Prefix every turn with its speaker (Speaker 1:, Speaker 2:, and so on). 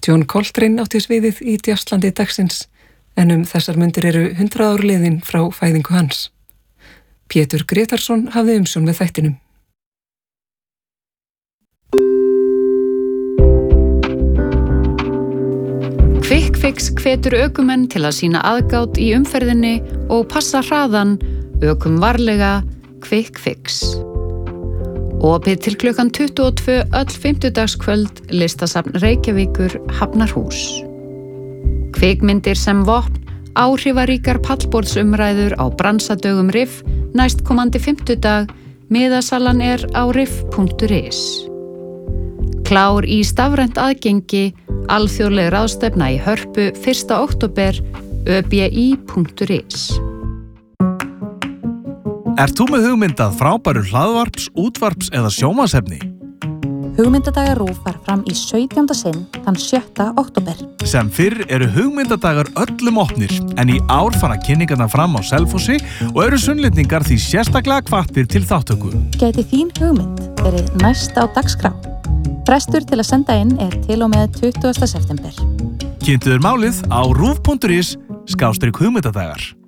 Speaker 1: John Coltrane átti sviðið í djaslandi dagsins, en þessar mundir eru 100 ár liðin frá fæðingu hans. Pétur Gretarsson hafði umsjón með þættinum.
Speaker 2: Quick Fix hvetur ökumenn til að sýna aðgát í umferðinni og passa hraðan, ökum varlega, Quick Fix. Opið til klukkan 22 öll fimmtudagskvöld, Listasafn Reykjavíkur, Hafnarhús. Kvikmyndir sem vopn, áhrifaríkar pallborðsumræður á bransadögum RIF næstkomandi fimmtudag, miðasalan á rif.is. Klár í stafrænt aðgengi, alþjóðleg ráðstefna í Hörpu 1. október, öbi.is.
Speaker 3: Ert þú með hugmyndað frábæru hlaðvarps, útvarps eða sjónvarpsefni?
Speaker 4: Hugmyndadagar RÚV fara fram í 17. sinn þann 7. október.
Speaker 3: Sem fyrr eru hugmyndadagar öllum opnir, en í ár fara kynningarnar fram á Selfossi og eru sunnlendingar því sérstaklega hvattir til þáttöku.
Speaker 4: Gæti þín hugmynd verið næst á dagskrá? Frestur til að senda inn til og með 20. september.
Speaker 3: Kynntu þér málið á ruf.is/hugmyndadagar.